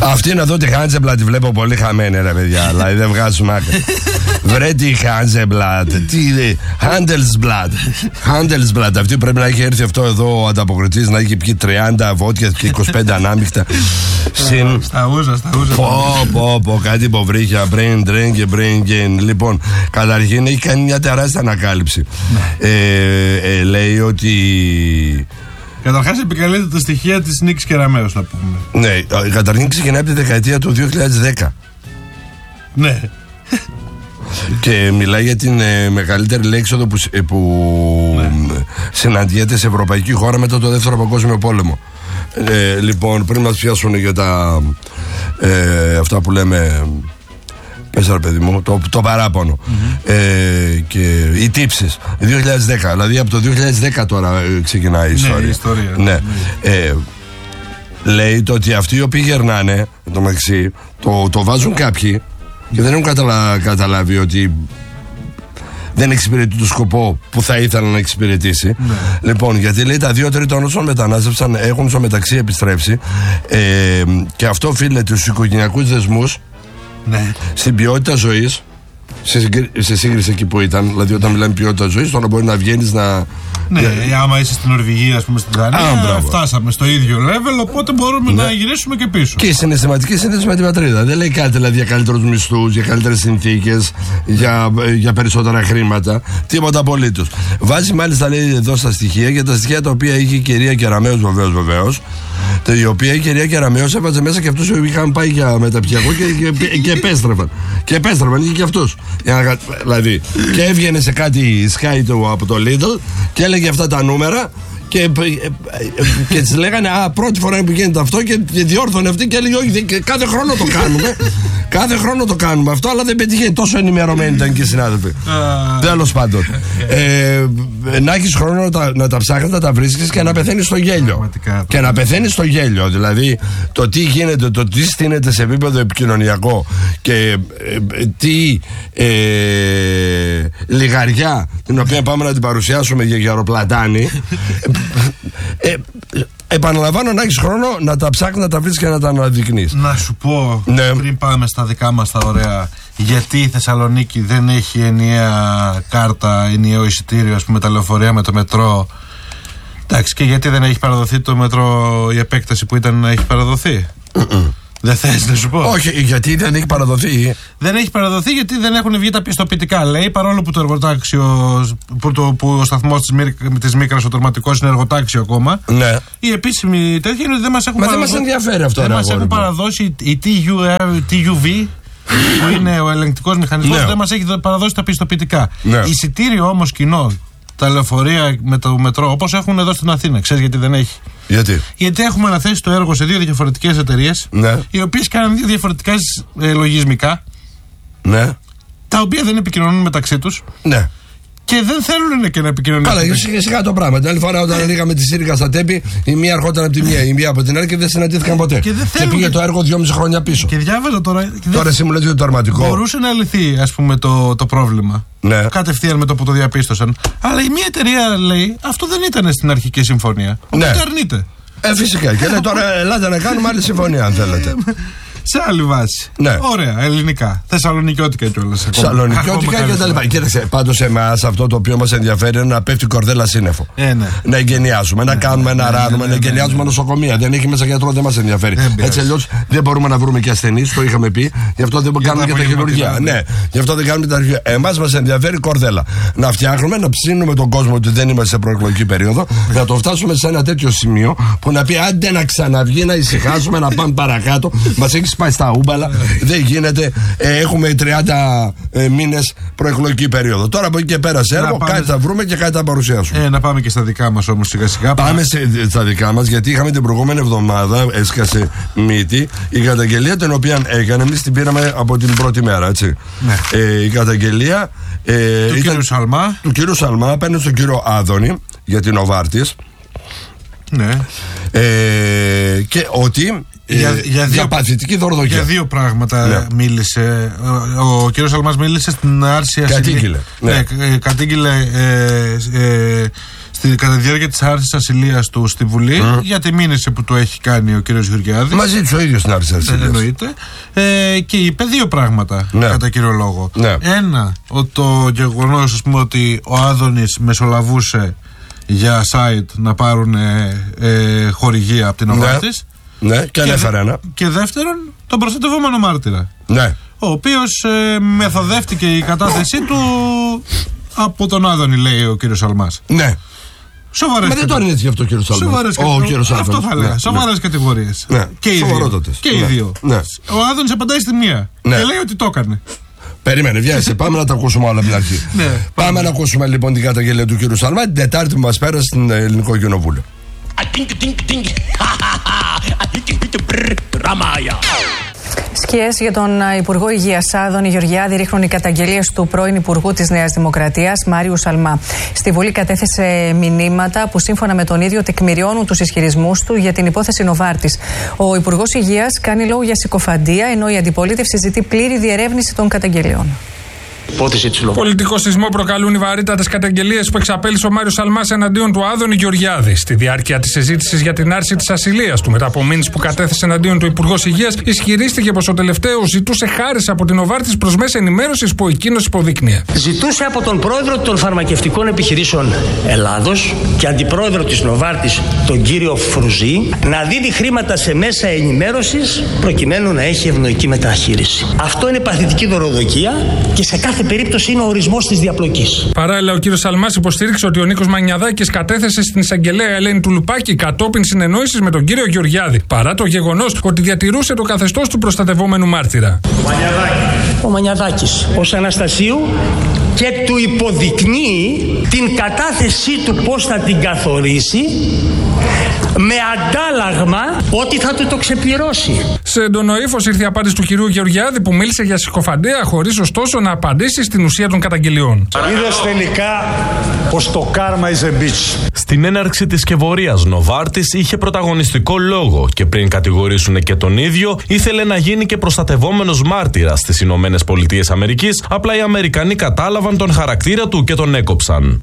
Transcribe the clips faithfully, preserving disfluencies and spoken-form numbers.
Αυτή να δω τη Χάντζεμπλατ, τη βλέπω πολύ χαμένη, ρε παιδιά. Δηλαδή δεν βγάζουμε άκρη. Βρε τη Χάντζεμπλατ, τι είναι, Handelsblatt. Handelsblatt, αυτή πρέπει να έχει έρθει αυτό εδώ ο ανταποκριτής, να έχει πιει τριάντα βότια και είκοσι πέντε ανάμεικτα. Συν. Στα ούζα, στα ούζα. Πω, πω, πω, κάτι υποβρύχια, brain drain και brain gain. Λοιπόν, καταρχήν έχει κάνει μια τεράστια ανακάλυψη. ε, ε, λέει ότι. Καταρχάς επικαλείται τα στοιχεία της Νίκης Κεραμέως, θα πούμε. Ναι, καταρχήν ξεκινάει από τη δεκαετία του δύο χιλιάδες δέκα. Ναι. Και μιλάει για την ε, μεγαλύτερη λέξοδο που, ε, που ναι. συναντιέται σε ευρωπαϊκή χώρα μετά το δεύτερο παγκόσμιο πόλεμο. Ε, λοιπόν, πριν μας πιάσουν για τα ε, αυτά που λέμε, πες ρε παιδί μου, το, το παράπονο mm-hmm. ε, και οι τύψεις δύο χιλιάδες δέκα, δηλαδή από το δύο χιλιάδες δέκα τώρα ε, ξεκινάει η ιστορία, ναι, η ιστορία ναι. Ναι. Ε, λέει το ότι αυτοί οι οποίοι γερνάνε το, μεταξύ, το, το βάζουν κάποιοι και δεν έχουν καταλα, καταλάβει ότι δεν εξυπηρετεί το σκοπό που θα ήθελα να εξυπηρετήσει. Ναι. Λοιπόν, γιατί λέει τα δύο τρίτα όσων μετανάστευσαν έχουν στο μεταξύ επιστρέψει ε, και αυτό οφείλεται στους οικογενειακούς δεσμούς, ναι. στην ποιότητα ζωής, σε, συγκρί, σε σύγκριση εκεί που ήταν. Δηλαδή, όταν μιλάμε ποιότητα ζωής, τώρα μπορεί να βγαίνεις να. Ναι, για... άμα είσαι στην Νορβηγία, ας πούμε, στην Δανία, ah, φτάσαμε στο ίδιο level, οπότε μπορούμε ναι. να γυρίσουμε και πίσω. Και η συναισθηματική σύνδεση με την πατρίδα. Δεν λέει κάτι δηλαδή για καλύτερους μισθούς, για καλύτερες συνθήκες, για, για περισσότερα χρήματα. Τίποτα απολύτως. Βάζει μάλιστα, λέει εδώ στα στοιχεία, για τα στοιχεία τα οποία είχε η κυρία Κεραμέως, βεβαίως, βεβαίως. Η οποία η κυρία Κεραμέως έβαζε μέσα και αυτούς που είχαν πάει για μεταπτυχιακό και, και, και επέστρεφαν. Και επέστρεφαν, είχε και αυτούς. Δηλαδή, και έβγαινε σε κάτι Sky του από το Lidl και έλεγε αυτά τα νούμερα και, και της λέγανε α, πρώτη φορά που γίνεται αυτό και, και διόρθωνε αυτή και έλεγε όχι, κάθε χρόνο το κάνουμε. Κάθε χρόνο το κάνουμε αυτό, αλλά δεν πετύχε. Τόσο ενημερωμένοι ήταν και οι συνάδελφοι. Τέλος πάντων. Ε, να έχεις χρόνο να τα, να τα ψάχνεις, να τα βρίσκεις και να πεθαίνεις στο γέλιο. Και να πεθαίνεις στο γέλιο. Δηλαδή, το τι γίνεται, το τι στείνεται σε επίπεδο επικοινωνιακό και ε, τι ε, λιγαριά την οποία πάμε να την παρουσιάσουμε για γεροπλατάνη. ε, Επαναλαμβάνω, να έχεις χρόνο να τα ψάχνεις, να τα βρεις και να τα αναδεικνύεις. Να σου πω, ναι. πριν πάμε στα δικά μας τα ωραία, γιατί η Θεσσαλονίκη δεν έχει ενιαία κάρτα, ενιαίο εισιτήριο, ας πούμε, τα λεωφορεία με το μετρό. Εντάξει, και γιατί δεν έχει παραδοθεί το μετρό, η επέκταση που ήταν να έχει παραδοθεί. Mm-mm. Δεν θες να σου πω. Όχι, γιατί δεν έχει παραδοθεί. Δεν έχει παραδοθεί γιατί δεν έχουν βγει τα πιστοποιητικά. Λέει, παρόλο που το εργοτάξιο, που, το, που ο σταθμός της Μίκρας, ο τερματικός, είναι εργοτάξιο ακόμα. Ναι. Η επίσημη τέτοια είναι ότι δεν μας έχουν Μα παραδώσει. δεν μας ενδιαφέρει αυτό. Δεν μας έχουν παραδώσει η τι γιου βι, που είναι ο ελεγκτικός μηχανισμός, ναι. δεν μας έχει παραδώσει τα πιστοποιητικά. Ναι. Εισιτήριο όμως κοινό, τα λεωφορεία με το μετρό, όπως έχουν εδώ στην Αθήνα. Ξέρεις γιατί δεν έχει? Γιατί? Γιατί έχουμε αναθέσει το έργο σε δύο διαφορετικές εταιρείες, ναι. οι οποίες κάνουν δύο διαφορετικά ε, λογισμικά, ναι. τα οποία δεν επικοινωνούν μεταξύ τους. Ναι. Και δεν θέλουν και να επικοινωνούν. Καλά, σιγά σιγά το πράγμα. Την άλλη φορά όταν ανοίγαμε τη Σύρικα στα Τέπη, η μία ερχόταν από τη μία, η μία από την άλλη και δεν συναντήθηκαν ποτέ. Και, δεν και πήγε το έργο δυόμιση χρόνια πίσω. Και διάβαζα τώρα. Και τώρα εσύ μου λέτε το τερματικό. Μπορούσε να λυθεί, ας πούμε, το, το πρόβλημα. Ναι. Κατευθείαν με το που το διαπίστωσαν. Αλλά η μία εταιρεία λέει αυτό δεν ήταν στην αρχική συμφωνία. Οπότε ναι. αρνείται. Ε, φυσικά. Και λέει τώρα ελάτε να κάνουμε άλλη συμφωνία, αν θέλετε. Σε άλλη βάση. Ναι. Ωραία, ελληνικά. Θεσσαλονικιώτικα κιόλας. Θεσσαλονικιώτικα και τα λοιπά. Κοίταξε, πάντως εμάς αυτό το οποίο μας ενδιαφέρει είναι να πέφτει κορδέλα σύννεφο. Ε, ναι. Να εγκαινιάσουμε, ναι, να κάνουμε, ναι, να ράνουμε, ναι, ναι, να εγκαινιάζουμε ναι, νοσοκομεία. Δεν έχει μέσα γιατρό, δεν μας ενδιαφέρει. Ναι, έτσι αλλιώς δεν μπορούμε να βρούμε και ασθενείς, το είχαμε πει. Γι' αυτό δεν κάνουμε και τα χειρουργία. Ναι, γι' αυτό δεν κάνουμε τα χειρουργία. Εμάς μας ενδιαφέρει κορδέλα. Να φτιάχνουμε, να ψήνουμε τον κόσμο ότι δεν είμαστε σε προεκλογική περίοδο, να το φτάσουμε σε ένα τέτοιο σημείο που να πει άντε να ξαναβγεί, να ησυχάσουμε, να πάμε παρακάτω. Μας έχει πάει στα ούμπαλα, δεν γίνεται. Ε, έχουμε τριάντα ε, μήνες προεκλογική περίοδο. Τώρα από εκεί και πέρα σε έργο, κάτι θα βρούμε και κάτι θα παρουσιάσουμε. Ε, να πάμε και στα δικά μας όμως σιγά σιγά. Πάμε σε, στα δικά μας, γιατί είχαμε την προηγούμενη εβδομάδα, έσκασε μύτη, η καταγγελία την οποία έκανε, εμείς την πήραμε από την πρώτη μέρα, έτσι. Ναι. Ε, η καταγγελία ε, του ήταν, κύριου Σαλμά. Του κύριου Σαλμά, παίρνει στον κύριο Άδωνη για την Οβάρτης. Ναι. Ε, και ότι Για, ε, για, δύο, για παθητική δωροδοκία. Για δύο πράγματα ναι. μίλησε. Ο, ο κύριος Αλμάς μίλησε στην άρσια. Κατήγγειλε. Ναι, ναι κατήγγειλε ε, ε, Στη, κατά τη διάρκεια της άρσης ασυλίας του στη Βουλή, mm. για τη μήνυση που του έχει κάνει ο κ. Γεωργιάδης. Μαζί του ο ίδιος στην άρση ασυλίας. Δεν εννοείται. Ε, και είπε δύο πράγματα, ναι. κατά κύριο λόγο. Ναι. Ένα, το γεγονός, ας πούμε, ότι ο Άδωνης μεσολαβούσε για site να πάρουν ε, ε, χορηγία από την Νοβάρτις. Ναι, ναι, και ανέφερε ένα. Και δεύτερον, τον προστατευόμενο μάρτυρα. Ναι. Ο οποίος ε, μεθοδεύτηκε η κατάθεσή του από τον Άδωνη, λέει ο κύριος Σαλμάς. Ναι. Σοβαρές. Μα δεν το αρνείται γι' αυτό ο κύριος Σαλμάς. Σοβαρές κατηγορίες. Αυτό θα λέγα. Ναι. Σοβαρές ναι. κατηγορίες. Ναι. Και οι δύο. Και οι ναι. δύο. Ναι. Ο Άδωνης απαντάει στη μία. Ναι. Και λέει ότι το έκανε. Περίμενε, βιάζεσαι. Πάμε να τα ακούσουμε όλα από την αρχή. Ναι. Πάμε να ακούσουμε λοιπόν την καταγγελία του κύριου Σαλμά την Τετάρτη που μας πέρασε στην Ελληνικό Κοινοβούλιο. Σκιές για τον Υπουργό Υγείας Άδωνη Γεωργιάδη ρίχνουν οι καταγγελίες του πρώην Υπουργού της Νέας Δημοκρατίας Μάριου Σαλμά. Στη Βουλή κατέθεσε μηνύματα που σύμφωνα με τον ίδιο τεκμηριώνουν τους ισχυρισμούς του για την υπόθεση Νοβάρτις. Ο Υπουργός Υγείας κάνει λόγο για συκοφαντία, ενώ η αντιπολίτευση ζητεί πλήρη διερεύνηση των καταγγελιών. Πολιτικό σεισμό προκαλούν οι βαρύτατες καταγγελίες που εξαπέλυσε ο Μάριος Σαλμάς εναντίον του Άδωνη Γεωργιάδη. Στη διάρκεια της συζήτησης για την άρση της ασυλίας του, μετά από μήνυση που κατέθεσε εναντίον του Υπουργός Υγείας, ισχυρίστηκε πως ο τελευταίος ζητούσε χάρις από την Νοβάρτις προς μέσα ενημέρωσης που εκείνος υποδείκνυε. Ζητούσε από τον πρόεδρο των φαρμακευτικών επιχειρήσεων Ελλάδος και αντιπρόεδρο της Νοβάρτις, τον κύριο Φρουζή, να δίνει χρήματα σε μέσα ενημέρωσης προκειμένου να έχει ευνοϊκή μεταχείριση. Αυτό είναι παθητική δωροδοκία και σε κάθε περίπτωση είναι ο ορισμός της διαπλοκής. Παράλληλα, ο κύριος Σαλμάς υποστήριξε ότι ο Νίκος Μανιαδάκης κατέθεσε στην εισαγγελέα Ελένη Τουλουπάκη κατόπιν συνεννόησης με τον κύριο Γεωργιάδη, παρά το γεγονός ότι διατηρούσε το καθεστώς του προστατευόμενου μάρτυρα. Ο Μανιαδάκης ως Αναστασίου και του υποδεικνύει την κατάθεσή του πώς θα την καθορίσει, με αντάλλαγμα ότι θα του το ξεπληρώσει. Σε έντονο ύφος ήρθε η απάντηση του κυρίου Γεωργιάδη που μίλησε για συκοφαντία, χωρίς ωστόσο να απαντήσει στην ουσία των καταγγελιών. Είδες τελικά πως το karma is a bitch. Στην έναρξη της σκευωρίας Νοβάρτις είχε πρωταγωνιστικό λόγο και πριν κατηγορήσουν και τον ίδιο, ήθελε να γίνει και προστατευόμενος μάρτυρας στις Ηνωμένες Πολιτείες Αμερικής, απλά οι Αμερικανοί κατάλαβαν τον χαρακτήρα του και τον έκοψαν.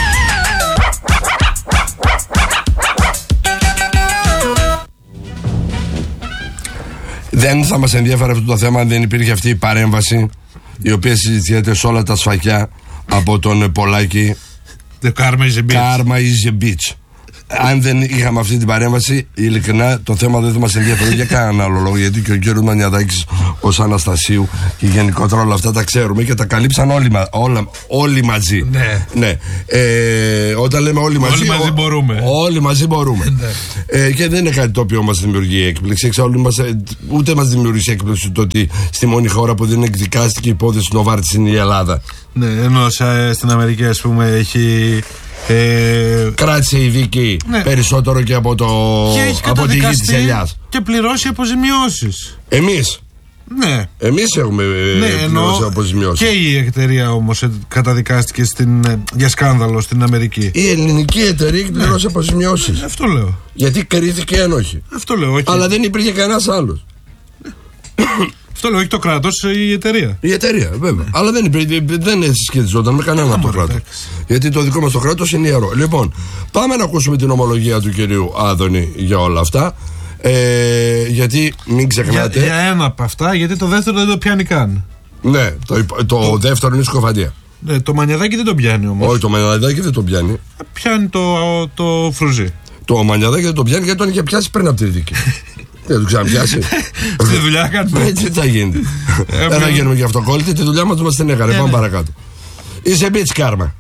Δεν θα μας ενδιαφέρει αυτό το θέμα αν δεν υπήρχε αυτή η παρέμβαση η οποία συζητιέται σε όλα τα σφακιά από τον Πολάκη. The karma is a bitch. Karma is a bitch. Αν δεν είχαμε αυτή την παρέμβαση, ειλικρινά το θέμα δεν θα μας ενδιαφέρει για κανέναν άλλο λόγο. Γιατί και ο κύριος Μανιαδάκης ως Αναστασίου και γενικότερα όλα αυτά τα ξέρουμε και τα καλύψαν όλοι, όλα, όλοι μαζί. Ναι. ναι. Ε, όταν λέμε όλοι μαζί, όλοι μαζί ό, μπορούμε. Όλοι μαζί μπορούμε. ναι. ε, και δεν είναι κάτι το οποίο μας δημιουργεί έκπληξη. Εξάλλου μας, ούτε μας δημιουργεί έκπληξη το ότι στη μόνη χώρα που δεν εκδικάστηκε η υπόθεση του Νοβάρτις είναι η Ελλάδα. Ναι, ενώ στην Αμερική, ας πούμε, έχει. Ε... κράτησε η δίκη ναι. περισσότερο και από, το... και από τη γη της ελιάς και πληρώσει αποζημιώσεις. Εμείς ναι. Εμείς έχουμε ναι, πληρώσει αποζημιώσεις. Και η εταιρεία όμως καταδικάστηκε στην, για σκάνδαλο στην Αμερική. Η ελληνική εταιρεία έχει πληρώσει ναι. αποζημιώσεις. Αυτό λέω. Γιατί κρίθηκε ένοχη. Αυτό λέω, όχι. Αλλά δεν υπήρχε κανένας άλλος. Αυτό λέω, όχι το κράτος, η εταιρεία. Η εταιρεία, βέβαια. Ναι. Αλλά δεν, υπήρχε, δεν συσχετιζόταν με κανένα από το κράτος. Γιατί το δικό μας το κράτος είναι ιερό. Λοιπόν, πάμε να ακούσουμε την ομολογία του κυρίου Άδωνη για όλα αυτά. Ε, γιατί μην ξεχνάτε. Για, για ένα από αυτά, γιατί το δεύτερο δεν το πιάνει καν. Ναι, το, το, το δεύτερο είναι σκοφαντία. Ναι, το Μανιαδάκι δεν το πιάνει όμως. Όχι, το Μανιαδάκι δεν το πιάνει. Πιάνει το, το Φρουζί. Το Μανιαδάκι δεν το πιάνει γιατί τον είχε πιάσει πριν από τη δίκη. Δεν το ξαναπιάσει. Στη δουλειά κάνουμε. Έτσι θα γίνει. Δεν θα γίνουμε και αυτοκόλλητοι. Τη δουλειά μας μας την έκανε. Πάμε παρακάτω. Είσαι bitch κάρμα.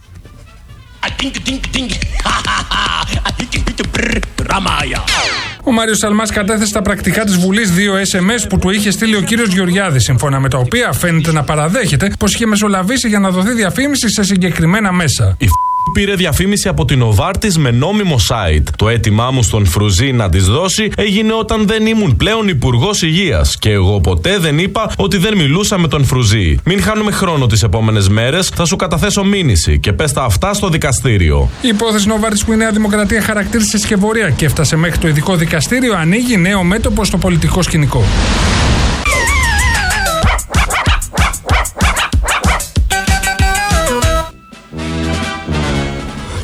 Ο Μάριος Σαλμάς κατέθεσε στα πρακτικά της Βουλής δύο ες εμ ες που του είχε στείλει ο κύριος Γεωργιάδης, σύμφωνα με τα οποία φαίνεται να παραδέχεται πως είχε μεσολαβήσει για να δοθεί διαφήμιση σε συγκεκριμένα μέσα. Η πήρε διαφήμιση από την Νοβάρτις με νόμιμο site. Το αίτημά μου στον Φρουζί να της δώσει έγινε όταν δεν ήμουν πλέον υπουργός υγείας. Και εγώ ποτέ δεν είπα ότι δεν μιλούσα με τον Φρουζί. Μην χάνουμε χρόνο τις επόμενες μέρες, θα σου καταθέσω μήνυση και πες τα αυτά στο δικαστήριο. Η υπόθεση Νοβάρτις που η Νέα Δημοκρατία χαρακτήρισε σκευωρία και έφτασε μέχρι το ειδικό δικαστήριο ανοίγει νέο μέτωπο στο πολιτικό σκηνικό.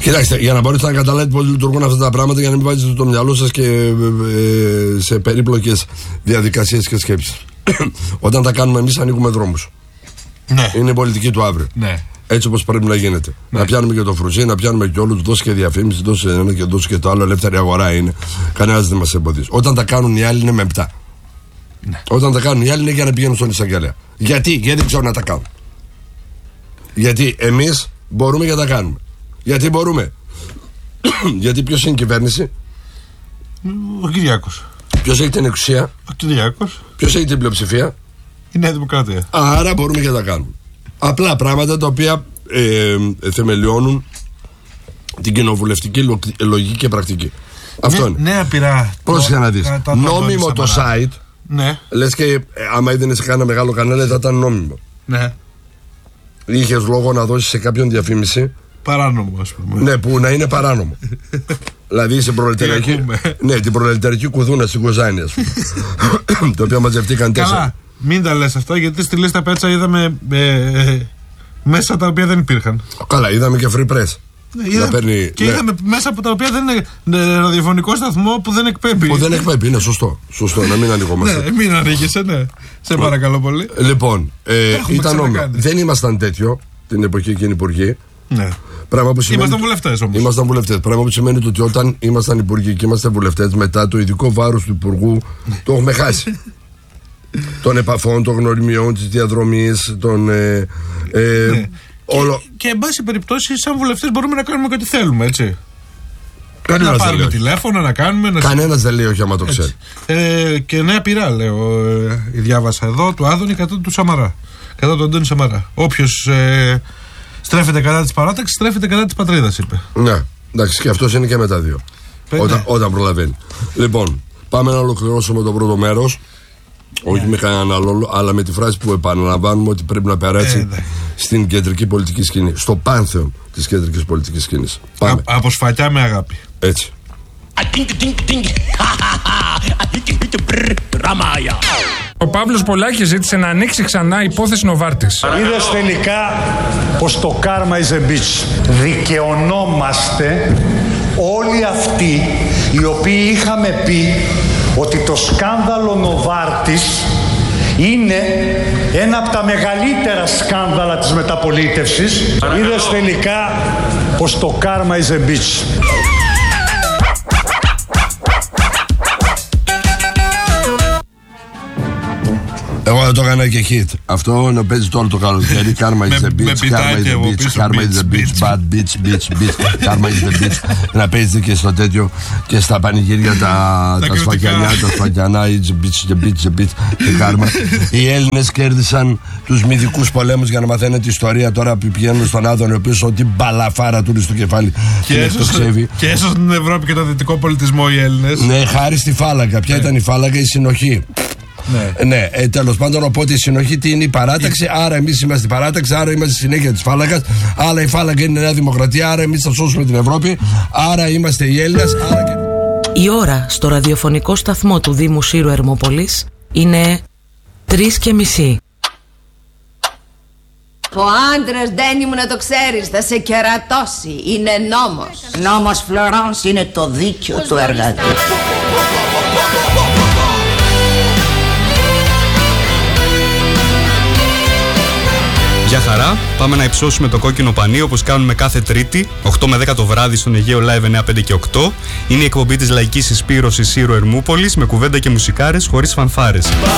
Κοιτάξτε, για να μπορείτε να καταλάβετε πώς λειτουργούν αυτά τα πράγματα, για να μην βάζετε το μυαλό σας και ε, σε περίπλοκες διαδικασίες και σκέψεις. Όταν τα κάνουμε εμείς, ανοίγουμε δρόμους. Ναι. Είναι η πολιτική του αύριο. Ναι. Έτσι όπως πρέπει να γίνεται. Ναι. Να πιάνουμε και το Φρουζί, να πιάνουμε και όλους, δώσει και διαφήμιση, δώσει ένα και δώσει και το άλλο. Ελεύθερη αγορά είναι. Κανένας δεν μας εμποδίζει. Όταν τα κάνουν οι άλλοι είναι με επτά. Ναι. Όταν τα κάνουν οι άλλοι είναι για να πηγαίνουν στον εισαγγελέα. Γιατί, γιατί δεν ξέρουν να τα κάνουν. Γιατί εμείς μπορούμε και τα κάνουμε. Γιατί μπορούμε. Γιατί ποιος είναι η κυβέρνηση? Ο Κυριάκος. Ποιος έχει την εξουσία? Ο Κυριάκος. Ποιος έχει την πλειοψηφία? Η Νέα Δημοκρατία. Άρα μπορούμε και τα κάνουμε. Απλά πράγματα τα οποία ε, θεμελιώνουν την κοινοβουλευτική λογική και πρακτική. Αυτό ναι, είναι. Νέα πειρά. Πρόσεχε να δεις. Νόμιμο το site. Ναι. Λες και ε, άμα είδαινε σε κάνα μεγάλο κανάλι θα ήταν νόμιμο. Ναι. Είχες λόγο να δώσεις σε κάποιον διαφήμιση. Παράνομο, ας πούμε. Ναι, που να είναι παράνομο. Δηλαδή σε προλεταριακή. Ναι, την προλεταριακή κουδούνα στην Κοζάνη, ας πούμε. Το οποίο μαζευτήκαν τέσσερα. Καλά, μην τα λες αυτά, γιατί στη λίστα Πέτσα είδαμε ε, ε, μέσα τα οποία δεν υπήρχαν. Καλά, είδαμε και free press. Ναι, είδα, παίρνει, και ναι. είδαμε μέσα από τα οποία δεν είναι ναι, ραδιοφωνικό σταθμό που δεν εκπέμπει. Που δεν εκπέμπει, είναι σωστό. Σωστό, να μην ανοιγόμαστε. Ναι, μην ανοίγεσαι, ναι. Σε παρακαλώ πολύ. Λοιπόν, ε, ήταν νόμιμο. Δεν ήμασταν τέτοιο την εποχή εκείνη υπουργοί. Ναι. Σημαίνει, ήμασταν βουλευτές όμως. Ήμασταν βουλευτές. Πράγμα που σημαίνει ότι όταν ήμασταν υπουργοί και είμαστε βουλευτές, μετά το ειδικό βάρος του υπουργού το έχουμε χάσει. Των επαφών, των γνωριμιών, της διαδρομής, των. Ε, ε, ναι. όλο... Και, και εν πάση περιπτώσει, σαν βουλευτές μπορούμε να κάνουμε ό,τι θέλουμε, έτσι. Κανένας να πάρουμε τηλέφωνο, να κάνουμε. Να... Κανένας δεν λέει όχι άμα το ξέρει. Ε, και νέα πειρά, λέω. Ε, διάβασα εδώ του Άδωνη κατά του Σαμαρά. Κατά του Αντώνη Σαμαρά. Όποιος ε, στρέφεται κατά της παράταξης, στρέφεται κατά της πατρίδας, είπε. Ναι, εντάξει, και αυτός είναι και με τα δύο. Πέντε. Όταν, όταν προλαβαίνει. Λοιπόν, πάμε να ολοκληρώσουμε το πρώτο μέρος. Όχι ναι. με κανέναν άλλο, αλλά με τη φράση που επαναλαμβάνουμε ότι πρέπει να περάσει ε, στην κεντρική πολιτική σκηνή. Στο πάνθεον της κεντρικής πολιτικής σκηνής. Πάμε. Α, από σφακιά με αγάπη. Έτσι. Ο Παύλος Πολάκης ζήτησε να ανοίξει ξανά υπόθεση Νοβάρτης. Είδες τελικά πως το karma is a bitch. Δικαιωνόμαστε όλοι αυτοί οι οποίοι είχαμε πει ότι το σκάνδαλο Νοβάρτης είναι ένα από τα μεγαλύτερα σκάνδαλα της μεταπολίτευσης. Είδες τελικά πως το karma is a bitch. Εγώ θα το έκανα και hit. Αυτό να παίζει τώρα το καλοκαίρι. Karma is the bitch, karma is the bitch, karma is the bitch, bad bitch, bitch, bitch, karma is the bitch. Να παίζει και στο τέτοιο και στα πανηγύρια τα, τα σφακιανιά, τα σφακιανά, it's bitch, the bitch, the bitch, και karma. Οι Έλληνες κέρδισαν τους μυδικούς πολέμους, για να μαθαίνετε ιστορία τώρα που πηγαίνουν στον Άδωνη, ο οποίος ό,τι μπαλαφάρα του είναι στο κεφάλι και εκτοξεύει. Και έσωσαν την Ευρώπη και τον δυτικό πολιτισμό οι Έλληνες. Ναι, χάρη στη φάλαγγα. Ποια ήταν η φάλαγγα? Η συνοχή. Ναι, ναι ε, τέλος πάντων, οπότε η συνοχή τι είναι? Η παράταξη. Άρα εμείς είμαστε η παράταξη, άρα είμαστε στη συνέχεια της φάλαγγας. Άρα η φάλαγγα είναι η Νέα Δημοκρατία. Άρα εμείς θα σώσουμε την Ευρώπη. Άρα είμαστε οι Έλληνες. Άρα και... Η ώρα στο ραδιοφωνικό σταθμό του Δήμου Σύρου Ερμόπολης είναι τρεις και μισή. Ο άντρας, Ντένι μου, να το ξέρεις, θα σε κερατώσει. Είναι νόμος. Νόμος, Φλωράνς, είναι το δίκαιο του εργατή. Γεια χαρά, πάμε να υψώσουμε το κόκκινο πανί όπως κάνουμε κάθε Τρίτη, οκτώ με δέκα το βράδυ στον Αιγαίο Live εννιά, πέντε και οκτώ. Είναι η εκπομπή της λαϊκής συσπήρωσης Σύρου Ερμούπολης με κουβέντα και μουσικάρες χωρίς φανφάρες.